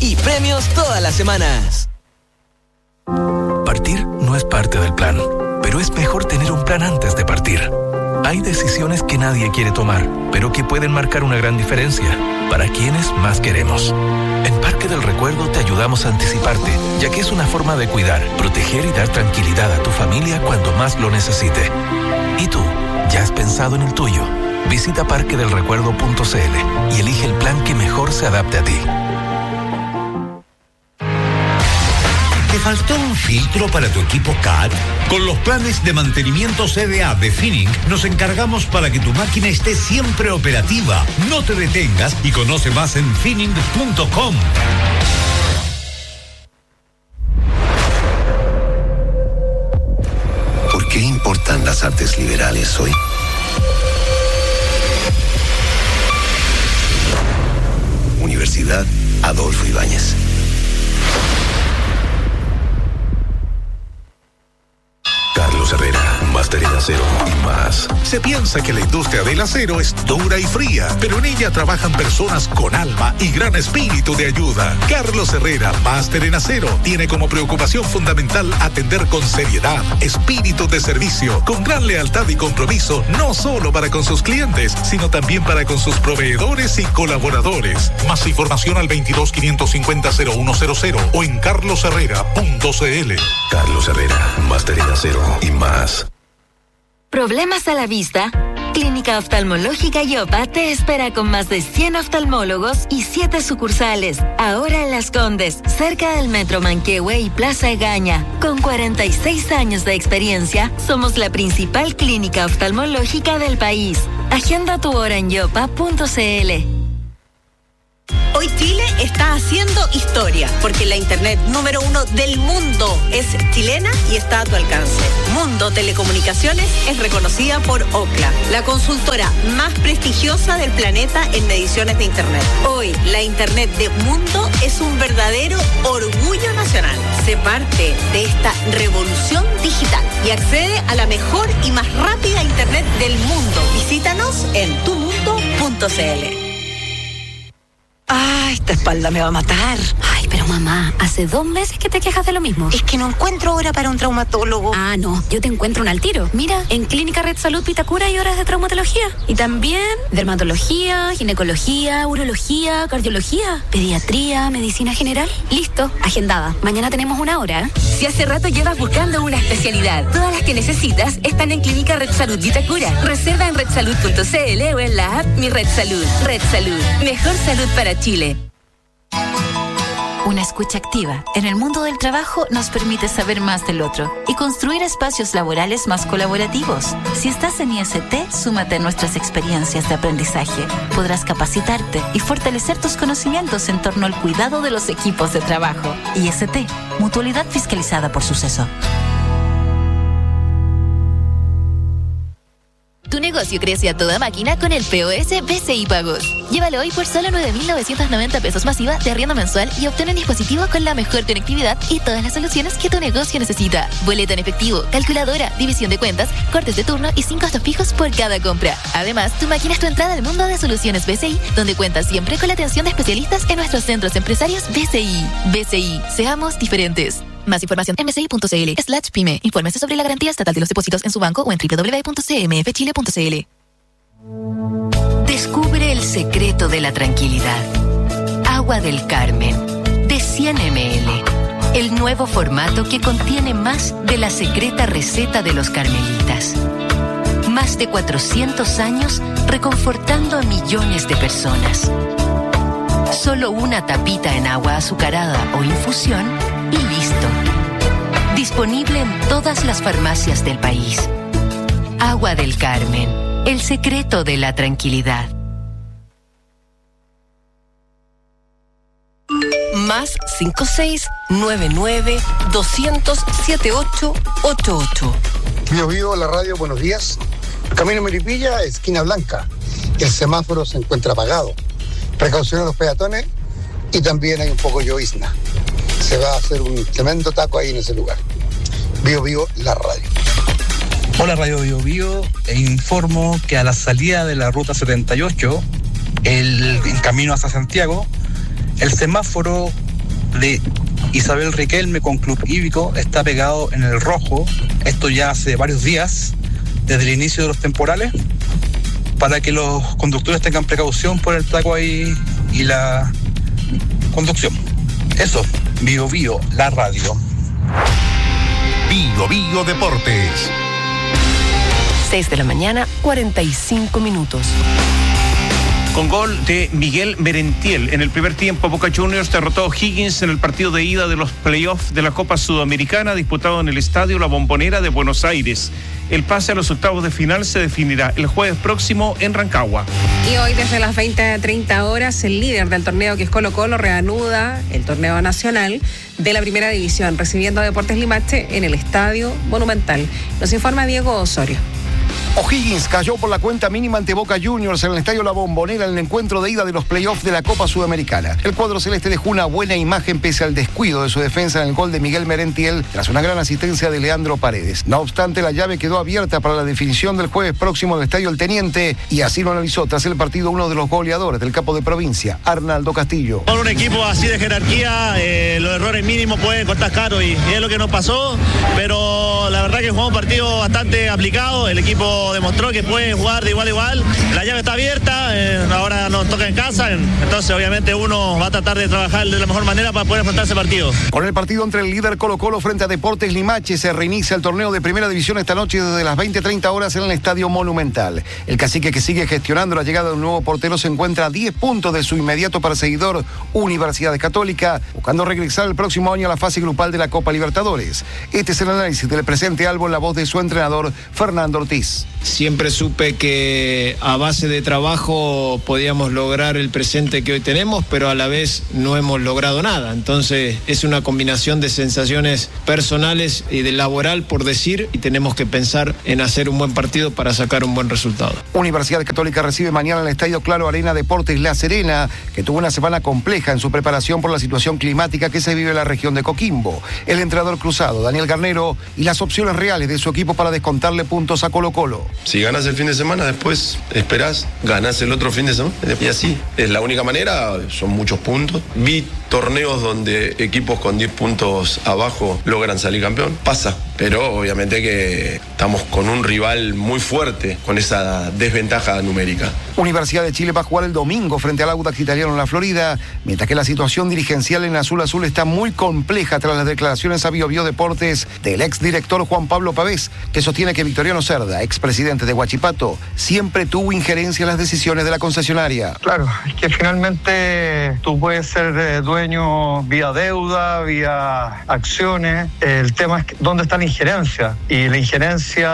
y premios todas las semanas. Partir no es parte del plan, pero es mejor tener un plan antes de partir. Hay decisiones que nadie quiere tomar, pero que pueden marcar una gran diferencia para quienes más queremos. En Parque del Recuerdo te ayudamos a anticiparte, ya que es una forma de cuidar, proteger y dar tranquilidad a tu familia cuando más lo necesite. ¿Y tú? ¿Ya has pensado en el tuyo? Visita parquedelrecuerdo.cl y elige el plan que mejor se adapte a ti. ¿Te faltó un filtro para tu equipo CAT? Con los planes de mantenimiento CDA de Finning nos encargamos para que tu máquina esté siempre operativa. No te detengas y conoce más en finning.com. ¿Por qué importan las artes liberales hoy? Universidad Adolfo Ibáñez. Carlos Herrera, Máster en Acero y más. Se piensa que la industria del acero es dura y fría, pero en ella trabajan personas con alma y gran espíritu de ayuda. Carlos Herrera, Máster en Acero, tiene como preocupación fundamental atender con seriedad, espíritu de servicio, con gran lealtad y compromiso, no solo para con sus clientes, sino también para con sus proveedores y colaboradores. Más información al 22-550-0100 o en carlosherrera.cl. Carlos Herrera, Máster en Acero y más. ¿Problemas a la vista? Clínica Oftalmológica Yopa te espera con más de 100 oftalmólogos y 7 sucursales. Ahora en Las Condes, cerca del Metro Manquehue y Plaza Egaña. Con 46 años de experiencia, somos la principal clínica oftalmológica del país. Agenda tu hora en yopa.cl. Hoy Chile está haciendo historia, porque la internet número 1 del mundo es chilena y está a tu alcance. Mundo Telecomunicaciones es reconocida por Ookla, la consultora más prestigiosa del planeta en mediciones de internet. Hoy, la internet de Mundo es un verdadero orgullo nacional. Sé parte de esta revolución digital y accede a la mejor y más rápida internet del mundo. Visítanos en tumundo.cl. Ay, esta espalda me va a matar. Ay, pero mamá, hace 2 meses que te quejas de lo mismo. Es que no encuentro hora para un traumatólogo. Ah, no, yo te encuentro un al tiro. Mira, en Clínica Red Salud Vitacura hay horas de traumatología. Y también dermatología, ginecología, urología, cardiología, pediatría, medicina general. Listo, agendada. Mañana tenemos una hora. Si hace rato llevas buscando una especialidad, todas las que necesitas están en Clínica Red Salud Vitacura. Reserva en redsalud.cl o en la app Mi Red Salud. Red Salud, mejor salud para Chile. Una escucha activa en el mundo del trabajo nos permite saber más del otro y construir espacios laborales más colaborativos. Si estás en IST, súmate a nuestras experiencias de aprendizaje. Podrás capacitarte y fortalecer tus conocimientos en torno al cuidado de los equipos de trabajo. IST, Mutualidad fiscalizada por Suceso. Tu negocio crece a toda máquina con el POS BCI Pagos. Llévalo hoy por solo 9.990 pesos masiva de arriendo mensual y obtén un dispositivo con la mejor conectividad y todas las soluciones que tu negocio necesita. Boleta en efectivo, calculadora, división de cuentas, cortes de turno y 5 costos fijos por cada compra. Además, tu máquina es tu entrada al mundo de soluciones BCI, donde cuentas siempre con la atención de especialistas en nuestros centros empresarios BCI. BCI, seamos diferentes. Más información en bci.cl/pyme. Infórmese sobre la garantía estatal de los depósitos en su banco o en www.cmfchile.cl. Descubre el secreto de la tranquilidad. Agua del Carmen, de 100 ml. El nuevo formato que contiene más de la secreta receta de los carmelitas. Más de 400 años reconfortando a millones de personas. Solo una tapita en agua azucarada o infusión y listo. Disponible en todas las farmacias del país. Agua del Carmen, el secreto de la tranquilidad. Más 5699-200-7888. Vivo la radio, buenos días. Camino Melipilla, esquina Blanca. El semáforo se encuentra apagado. Precaución a los peatones y también hay un poco de llovizna. Se va a hacer un tremendo taco ahí en ese lugar. Vivo la radio. Hola Radio Bio, informo que a la salida de la ruta 78, en camino hacia Santiago, el semáforo de Isabel Riquelme con Club Hípico está pegado en el rojo, esto ya hace varios días, desde el inicio de los temporales, para que los conductores tengan precaución por el taco ahí y la conducción. Eso, Bio Bio, la radio. Bio Bio Deportes. 6 de la mañana, 45 minutos. Con gol de Miguel Merentiel. En el primer tiempo, Boca Juniors derrotó a O'Higgins en el partido de ida de los playoffs de la Copa Sudamericana disputado en el Estadio La Bombonera de Buenos Aires. El pase a los octavos de final se definirá el jueves próximo en Rancagua. Y hoy desde las 20:30 horas, el líder del torneo, que es Colo-Colo, reanuda el torneo nacional de la Primera División, recibiendo a Deportes Limache en el Estadio Monumental. Nos informa Diego Osorio. O'Higgins cayó por la cuenta mínima ante Boca Juniors en el Estadio La Bombonera en el encuentro de ida de los playoffs de la Copa Sudamericana. El cuadro celeste dejó una buena imagen pese al descuido de su defensa en el gol de Miguel Merentiel tras una gran asistencia de Leandro Paredes. No obstante, la llave quedó abierta para la definición del jueves próximo en el Estadio El Teniente, y así lo analizó tras el partido uno de los goleadores del capo de provincia, Arnaldo Castillo. Por un equipo así de jerarquía, los errores mínimos pueden costar caro y es lo que nos pasó, pero la verdad que jugamos un partido bastante aplicado. El equipo demostró que puede jugar de igual a igual, la llave está abierta, ahora nos toca en casa, entonces obviamente uno va a tratar de trabajar de la mejor manera para poder afrontar ese partido. Con el partido entre el líder Colo-Colo frente a Deportes Limache, se reinicia el torneo de Primera División esta noche desde las 20:30 horas en el Estadio Monumental. El Cacique, que sigue gestionando la llegada de un nuevo portero, se encuentra a 10 puntos de su inmediato perseguidor Universidad Católica, buscando regresar el próximo año a la fase grupal de la Copa Libertadores. Este es el análisis del presente Albo en la voz de su entrenador, Fernando Ortiz. Siempre supe que a base de trabajo podíamos lograr el presente que hoy tenemos, pero a la vez no hemos logrado nada. Entonces es una combinación de sensaciones personales y de laboral, por decir, y tenemos que pensar en hacer un buen partido para sacar un buen resultado. Universidad Católica recibe mañana en el Estadio Claro Arena Deportes La Serena, que tuvo una semana compleja en su preparación por la situación climática que se vive en la región de Coquimbo. El entrenador cruzado, Daniel Garnero, y las opciones reales de su equipo para descontarle puntos a Colo-Colo. Si ganas el fin de semana, después esperás, ganás el otro fin de semana, y así. Es la única manera, son muchos puntos. Vi torneos donde equipos con 10 puntos abajo logran salir campeón, pasa. Pero obviamente que estamos con un rival muy fuerte, con esa desventaja numérica. Universidad de Chile va a jugar el domingo frente al Audax Italiano en la Florida, mientras que la situación dirigencial en Azul Azul está muy compleja tras las declaraciones a Bio Bio Deportes del exdirector Juan Pablo Pavés, que sostiene que Victoriano Cerda, expresidente de Huachipato, siempre tuvo injerencia en las decisiones de la concesionaria. Claro, es que finalmente tú puedes ser dueño vía deuda, vía acciones. El tema es dónde está la injerencia. Y la injerencia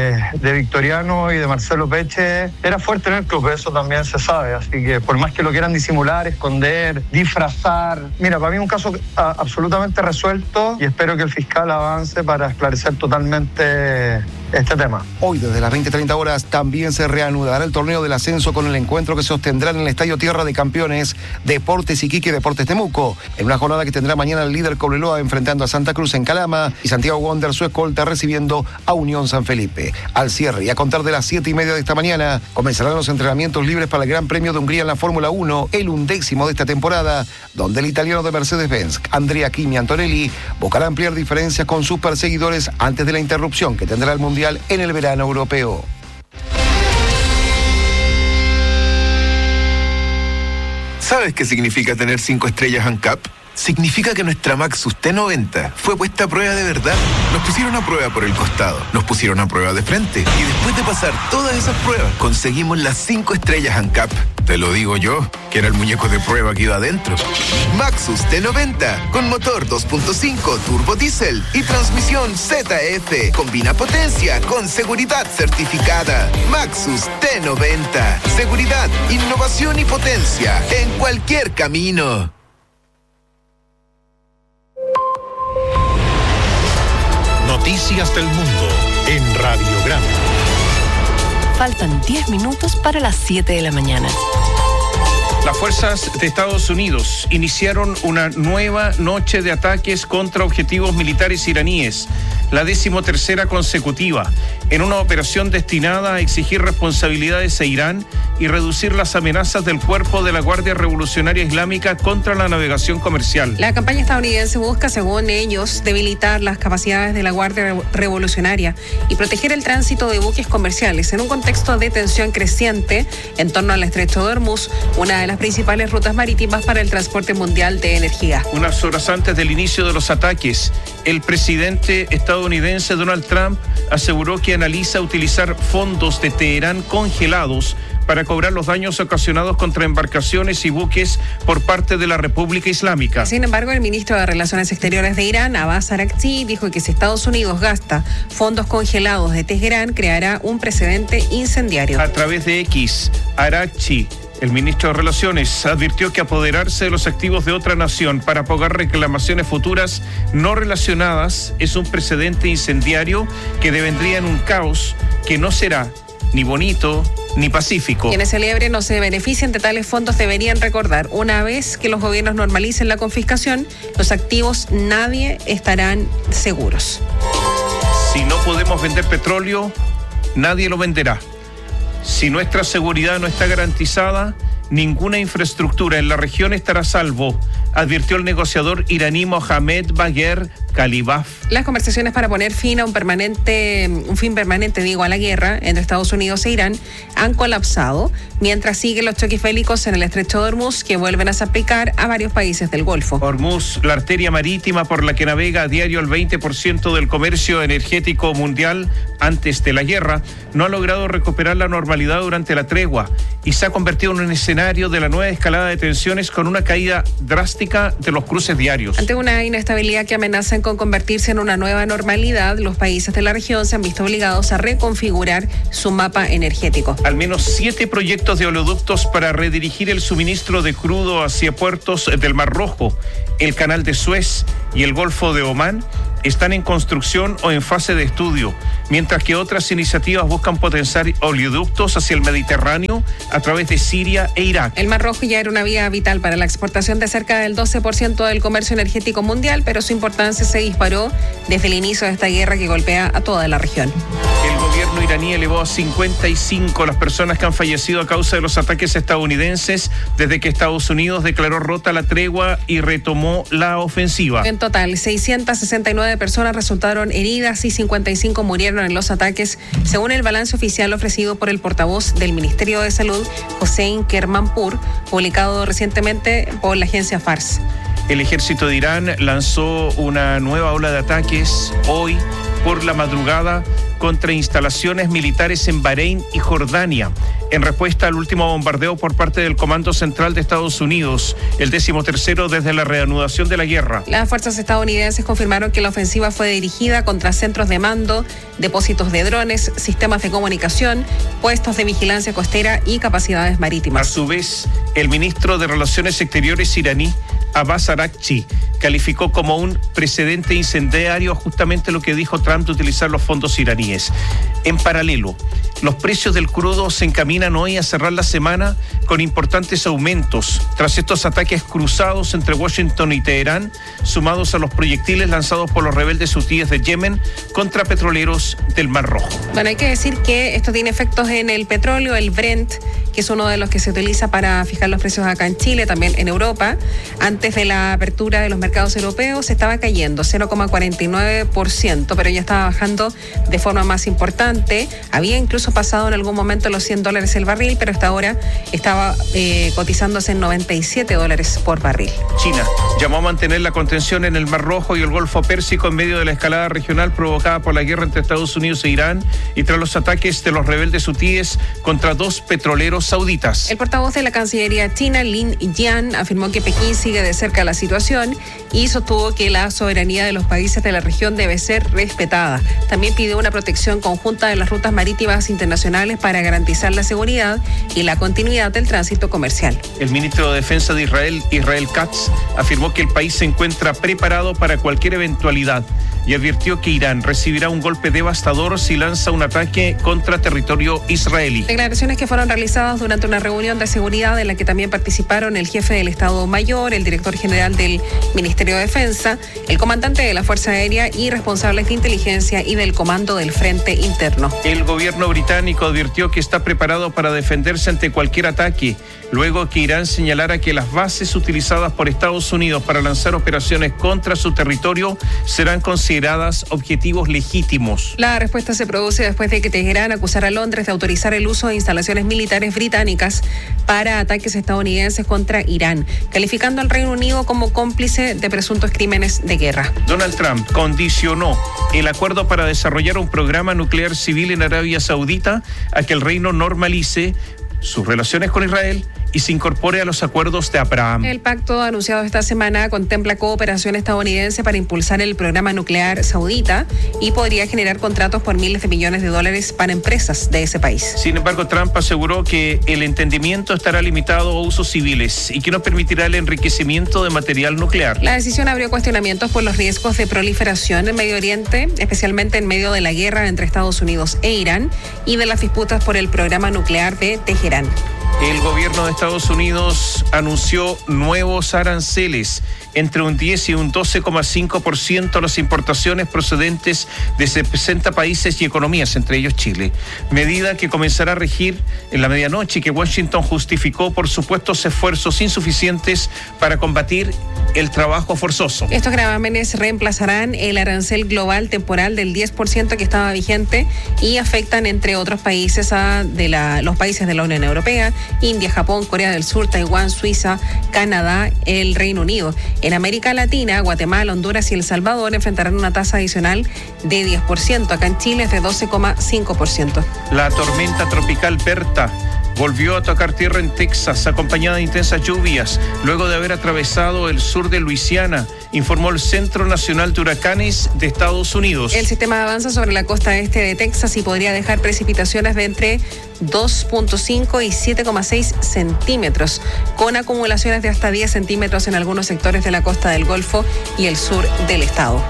de Victoriano y de Marcelo Peche era fuerte en el club, eso también se sabe. Así que por más que lo quieran disimular, esconder, disfrazar. Mira, para mí es un caso absolutamente resuelto y espero que el fiscal avance para esclarecer totalmente este tema. Hoy desde las 20:30 horas también se reanudará el torneo del ascenso con el encuentro que se sostendrá en el Estadio Tierra de Campeones Deportes Iquique, Deportes Temuco, en una jornada que tendrá mañana el líder Cobreloa enfrentando a Santa Cruz en Calama y Santiago Wander, su escolta, recibiendo a Unión San Felipe. Al cierre y a contar de las 7:30 de esta mañana comenzarán los entrenamientos libres para el Gran Premio de Hungría en la Fórmula 1, el 11º de esta temporada, donde el italiano de Mercedes-Benz, Andrea Kimi Antonelli, buscará ampliar diferencias con sus perseguidores antes de la interrupción que tendrá el Mundial en el verano europeo. ¿Sabes qué significa tener 5 estrellas ANCAP? Significa que nuestra Maxus T90 fue puesta a prueba de verdad. Nos pusieron a prueba por el costado, nos pusieron a prueba de frente y después de pasar todas esas pruebas conseguimos las 5 estrellas ANCAP. Te lo digo yo, que era el muñeco de prueba que iba adentro. Maxus T90 con motor 2.5 turbo diésel y transmisión ZF. Combina potencia con seguridad certificada. Maxus T90. Seguridad, innovación y potencia en cualquier camino. Noticias del mundo en Radiograma. Faltan 10 minutos para las 7 de la mañana. Las fuerzas de Estados Unidos iniciaron una nueva noche de ataques contra objetivos militares iraníes, la 13ª consecutiva, en una operación destinada a exigir responsabilidades a Irán y reducir las amenazas del cuerpo de la Guardia Revolucionaria Islámica contra la navegación comercial. La campaña estadounidense busca, según ellos, debilitar las capacidades de la Guardia Revolucionaria y proteger el tránsito de buques comerciales en un contexto de tensión creciente en torno al Estrecho de Hormuz, una de las principales rutas marítimas para el transporte mundial de energía. Unas horas antes del inicio de los ataques, el presidente estadounidense Donald Trump aseguró que analiza utilizar fondos de Teherán congelados para cobrar los daños ocasionados contra embarcaciones y buques por parte de la República Islámica. Sin embargo, el ministro de Relaciones Exteriores de Irán, Abbas Araghchi, dijo que si Estados Unidos gasta fondos congelados de Teherán, creará un precedente incendiario. A través de X, Araghchi, el ministro de Relaciones, advirtió que apoderarse de los activos de otra nación para pagar reclamaciones futuras no relacionadas es un precedente incendiario que devendría en un caos que no será ni bonito ni pacífico. Quienes celebren o se beneficien de tales fondos deberían recordar, una vez que los gobiernos normalicen la confiscación, los activos nadie estarán seguros. Si no podemos vender petróleo, nadie lo venderá. Si nuestra seguridad no está garantizada, ninguna infraestructura en la región estará a salvo, advirtió el negociador iraní Mohamed Bagher Khalibaf. Las conversaciones para poner fin a un fin permanente a la guerra entre Estados Unidos e Irán han colapsado, mientras siguen los choques bélicos en el Estrecho de Hormuz, que vuelven a salpicar a varios países del Golfo. Hormuz, la arteria marítima por la que navega a diario el 20% del comercio energético mundial antes de la guerra, no ha logrado recuperar la normalidad durante la tregua y se ha convertido en un escenario de la nueva escalada de tensiones con una caída drástica de los cruces diarios. Ante una inestabilidad que amenaza con convertirse en una nueva normalidad, los países de la región se han visto obligados a reconfigurar su mapa energético. Al menos 7 proyectos de oleoductos para redirigir el suministro de crudo hacia puertos del Mar Rojo, el Canal de Suez y el Golfo de Omán están en construcción o en fase de estudio, mientras que otras iniciativas buscan potenciar oleoductos hacia el Mediterráneo a través de Siria e Irak. El Mar Rojo ya era una vía vital para la exportación de cerca del 12% del comercio energético mundial, pero su importancia se disparó desde el inicio de esta guerra que golpea a toda la región. El gobierno iraní elevó a 55 las personas que han fallecido a causa de los ataques estadounidenses desde que Estados Unidos declaró rota la tregua y retomó la ofensiva. En total, 669 personas resultaron heridas y 55 murieron en los ataques, según el balance oficial ofrecido por el portavoz del Ministerio de Salud, Hossein Kermanpour, publicado recientemente por la agencia Fars. El ejército de Irán lanzó una nueva ola de ataques hoy por la madrugada contra instalaciones militares en Bahrein y Jordania, en respuesta al último bombardeo por parte del Comando Central de Estados Unidos, el 13º desde la reanudación de la guerra. Las fuerzas estadounidenses confirmaron que la ofensiva fue dirigida contra centros de mando, depósitos de drones, sistemas de comunicación, puestos de vigilancia costera y capacidades marítimas. A su vez, el ministro de Relaciones Exteriores iraní, Abbas Araghchi, calificó como un precedente incendiario justamente lo que dijo Trump de utilizar los fondos iraníes. En paralelo, los precios del crudo se encaminan hoy a cerrar la semana con importantes aumentos tras estos ataques cruzados entre Washington y Teherán, sumados a los proyectiles lanzados por los rebeldes hutíes de Yemen contra petroleros del Mar Rojo. Bueno, hay que decir que esto tiene efectos en el petróleo, el Brent, que es uno de los que se utiliza para fijar los precios acá en Chile, también en Europa. Antes de la apertura de los mercados europeos estaba cayendo 0,49%, pero ya estaba bajando de forma más importante. Había incluso pasado en algún momento los $100 el barril, pero hasta ahora estaba cotizándose en $97 por barril. China llamó a mantener la contención en el Mar Rojo y el Golfo Pérsico en medio de la escalada regional provocada por la guerra entre Estados Unidos e Irán y tras los ataques de los rebeldes hutíes contra 2 petroleros sauditas. El portavoz de la Cancillería china, Lin Jian, afirmó que Pekín sigue de cerca la situación y sostuvo que la soberanía de los países de la región debe ser respetada. También pidió una protección conjunta de las rutas marítimas internacionales para garantizar la seguridad y la continuidad del tránsito comercial. El ministro de Defensa de Israel, Israel Katz, afirmó que el país se encuentra preparado para cualquier eventualidad y advirtió que Irán recibirá un golpe devastador si lanza un ataque contra territorio israelí. Declaraciones que fueron realizadas durante una reunión de seguridad en la que también participaron el jefe del Estado Mayor, el director general del Ministerio de Defensa, el comandante de la Fuerza Aérea y responsables de inteligencia y del comando del Frente Interno. El gobierno británico advirtió que está preparado para defenderse ante cualquier ataque, luego que Irán señalara que las bases utilizadas por Estados Unidos para lanzar operaciones contra su territorio serán consideradas objetivos legítimos. La respuesta se produce después de que Teherán acusara a Londres de autorizar el uso de instalaciones militares británicas para ataques estadounidenses contra Irán, calificando al Reino Unido como cómplice de presuntos crímenes de guerra. Donald Trump condicionó el acuerdo para desarrollar un programa nuclear civil en Arabia Saudita a que el reino normalice sus relaciones con Israel y se incorpore a los acuerdos de Abraham. El pacto anunciado esta semana contempla cooperación estadounidense para impulsar el programa nuclear saudita y podría generar contratos por miles de millones de dólares para empresas de ese país. Sin embargo, Trump aseguró que el entendimiento estará limitado a usos civiles y que no permitirá el enriquecimiento de material nuclear. La decisión abrió cuestionamientos por los riesgos de proliferación en Medio Oriente, especialmente en medio de la guerra entre Estados Unidos e Irán y de las disputas por el programa nuclear de Teherán. El gobierno de Estados Unidos anunció nuevos aranceles entre un 10 y un 12,5% a las importaciones procedentes de 60 países y economías, entre ellos Chile. Medida que comenzará a regir en la medianoche y que Washington justificó por supuestos esfuerzos insuficientes para combatir el trabajo forzoso. Estos gravámenes reemplazarán el arancel global temporal del 10% que estaba vigente y afectan, entre otros países, los países de la Unión Europea, India, Japón, Corea del Sur, Taiwán, Suiza, Canadá, el Reino Unido. En América Latina, Guatemala, Honduras y El Salvador enfrentarán una tasa adicional de 10%. Acá en Chile es de 12,5%. La tormenta tropical Berta volvió a tocar tierra en Texas, acompañada de intensas lluvias, luego de haber atravesado el sur de Luisiana, informó el Centro Nacional de Huracanes de Estados Unidos. El sistema avanza sobre la costa este de Texas y podría dejar precipitaciones de entre 2.5 y 7,6 centímetros, con acumulaciones de hasta 10 centímetros en algunos sectores de la costa del Golfo y el sur del estado.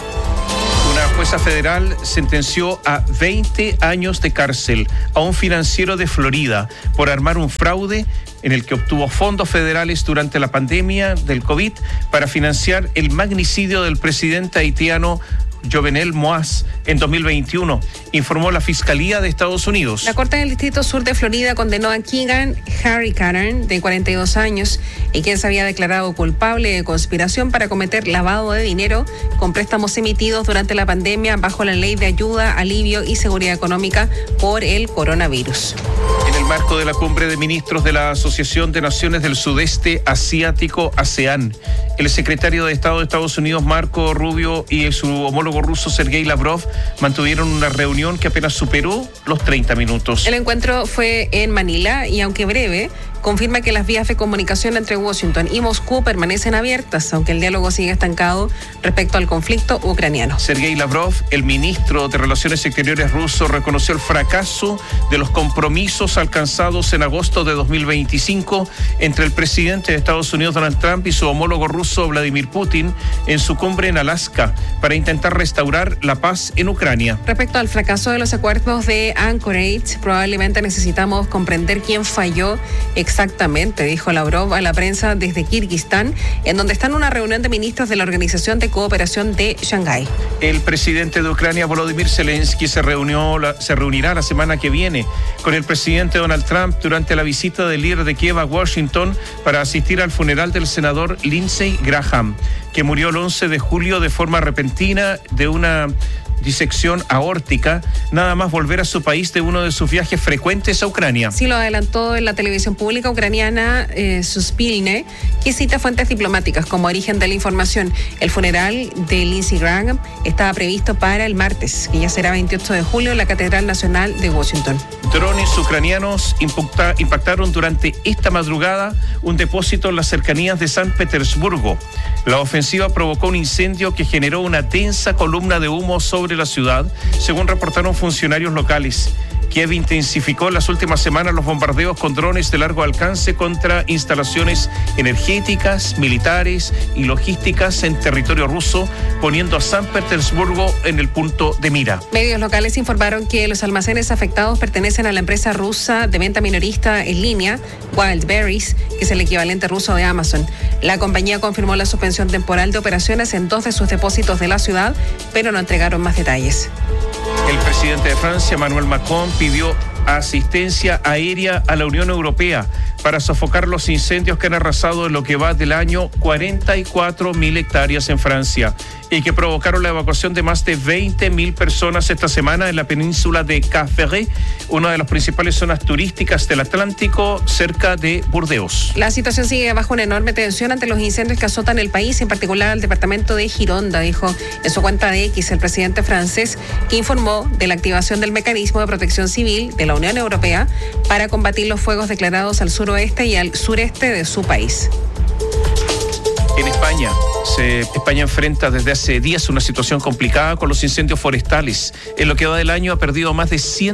Una jueza federal sentenció a 20 años de cárcel a un financiero de Florida por armar un fraude en el que obtuvo fondos federales durante la pandemia del COVID para financiar el magnicidio del presidente haitiano Jovenel Moïse en 2021, informó la Fiscalía de Estados Unidos. La Corte del Distrito Sur de Florida condenó a Keegan Harry Cattern, de 42 años, y quien se había declarado culpable de conspiración para cometer lavado de dinero con préstamos emitidos durante la pandemia bajo la Ley de Ayuda, Alivio y Seguridad Económica por el coronavirus. En el marco de la cumbre de ministros de la Asociación de Naciones del Sudeste Asiático, ASEAN, el secretario de Estado de Estados Unidos, Marco Rubio, y su homólogo ruso, Sergei Lavrov, mantuvieron una reunión que apenas superó los 30 minutos. El encuentro fue en Manila y, aunque breve, confirma que las vías de comunicación entre Washington y Moscú permanecen abiertas, aunque el diálogo sigue estancado respecto al conflicto ucraniano. Sergei Lavrov, el ministro de Relaciones Exteriores ruso, reconoció el fracaso de los compromisos alcanzados en agosto de 2025 entre el presidente de Estados Unidos, Donald Trump, y su homólogo ruso, Vladimir Putin, en su cumbre en Alaska, para intentar restaurar la paz en Ucrania. Respecto al fracaso de los acuerdos de Anchorage, probablemente necesitamos comprender quién falló exactamente, dijo Lavrov a la prensa desde Kirguistán, en donde está en una reunión de ministros de la Organización de Cooperación de Shanghái. El presidente de Ucrania, Volodymyr Zelensky, se reunirá la semana que viene con el presidente Donald Trump durante la visita del líder de Kiev a Washington para asistir al funeral del senador Lindsey Graham, que murió el 11 de julio de forma repentina de una disección aórtica, nada más volver a su país de uno de sus viajes frecuentes a Ucrania. Sí, lo adelantó en la televisión pública ucraniana Suspilne, que cita fuentes diplomáticas como origen de la información. El funeral de Lindsey Graham estaba previsto para el martes, que ya será 28 de julio en la Catedral Nacional de Washington. Drones ucranianos impactaron durante esta madrugada un depósito en las cercanías de San Petersburgo. La ofensiva provocó un incendio que generó una densa columna de humo sobre la ciudad, según reportaron funcionarios locales. Kiev intensificó en las últimas semanas los bombardeos con drones de largo alcance contra instalaciones energéticas, militares y logísticas en territorio ruso, poniendo a San Petersburgo en el punto de mira. Medios locales informaron que los almacenes afectados pertenecen a la empresa rusa de venta minorista en línea, Wildberries, que es el equivalente ruso de Amazon. La compañía confirmó la suspensión temporal de operaciones en 2 de sus depósitos de la ciudad, pero no entregaron más detalles. El presidente de Francia, Emmanuel Macron, pidió asistencia aérea a la Unión Europea para sofocar los incendios que han arrasado en lo que va del año 44.000 hectáreas en Francia y que provocaron la evacuación de más de 20.000 personas esta semana en la península de Cap Ferret, una de las principales zonas turísticas del Atlántico, cerca de Burdeos. La situación sigue bajo una enorme tensión ante los incendios que azotan el país, en particular el departamento de Gironda, dijo en su cuenta de X el presidente francés, que informó de la activación del mecanismo de protección civil de la Unión Europea para combatir los fuegos declarados al suroeste y al sureste de su país. En España enfrenta desde hace días una situación complicada con los incendios forestales. En lo que va del año ha perdido más de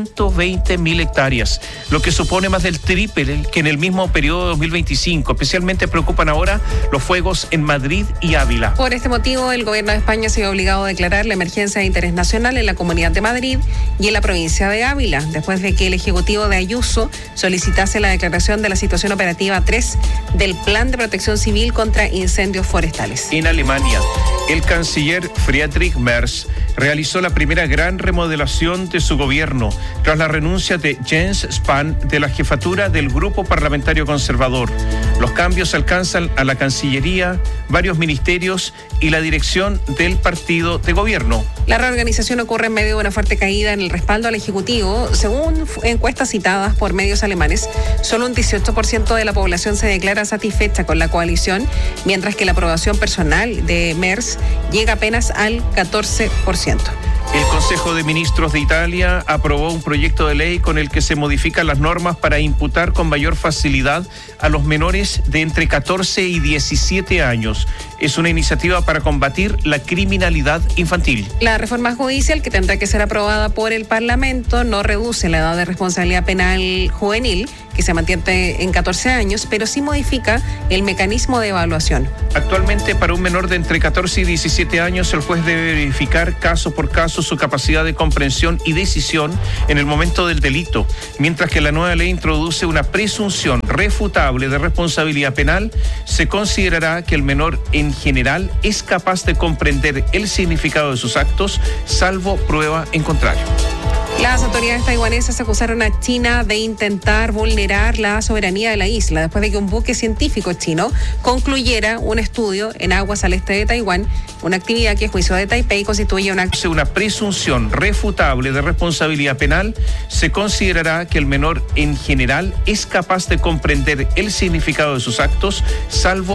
120.000 hectáreas, lo que supone más del triple que en el mismo periodo de 2025. Especialmente preocupan ahora los fuegos en Madrid y Ávila. Por este motivo, el gobierno de España se vio obligado a declarar la emergencia de interés nacional en la Comunidad de Madrid y en la provincia de Ávila, después de que el Ejecutivo de Ayuso solicitase la declaración de la situación operativa 3 del Plan de Protección Civil contra Incendios Forestales. En Alemania, el canciller Friedrich Merz realizó la primera gran remodelación de su gobierno tras la renuncia de Jens Spahn de la jefatura del Grupo Parlamentario Conservador. Los cambios alcanzan a la Cancillería, varios ministerios y la dirección del partido de gobierno. La reorganización ocurre en medio de una fuerte caída en el respaldo al Ejecutivo. Según encuestas citadas por medios alemanes, solo un 18% de la población se declara satisfecha con la coalición, mientras que la aprobación personal de Merz llega apenas al 14%. El Consejo de Ministros de Italia aprobó un proyecto de ley con el que se modifican las normas para imputar con mayor facilidad a los menores de entre 14 y 17 años. Es una iniciativa para combatir la criminalidad infantil. La reforma judicial, que tendrá que ser aprobada por el Parlamento, no reduce la edad de responsabilidad penal juvenil, que se mantiene en 14 años, pero sí modifica el mecanismo de evaluación. Actualmente, para un menor de entre 14 y 17 años, el juez debe verificar caso por caso su capacidad de comprensión y decisión en el momento del delito, mientras que la nueva ley introduce una presunción refutable de responsabilidad penal. Se considerará que el menor en general es capaz de comprender el significado de sus actos, salvo prueba en contrario. Las autoridades taiwanesas acusaron a China de intentar vulnerar la soberanía de la isla después de que un buque científico chino concluyera un estudio en aguas al este de Taiwán, una actividad que a juicio de Taipei constituye una presunción refutable de responsabilidad penal. Se considerará que el menor en general es capaz de comprender el significado de sus actos, salvo